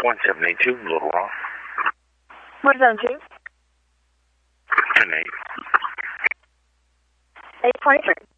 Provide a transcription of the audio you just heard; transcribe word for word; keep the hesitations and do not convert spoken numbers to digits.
one seven eight two, Little Rock. What zone two? ten eight. eight twenty-three.